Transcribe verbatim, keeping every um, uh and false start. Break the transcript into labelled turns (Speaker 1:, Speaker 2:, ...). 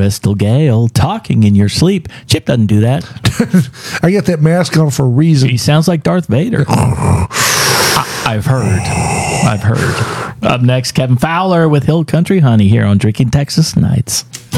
Speaker 1: Crystal Gale, talking in your sleep. Chip doesn't do that.
Speaker 2: I get that mask on for a reason.
Speaker 1: He sounds like Darth Vader. I, I've heard. I've heard. Up next, Kevin Fowler with Hill Country Honey here on Drinking Texas Nights.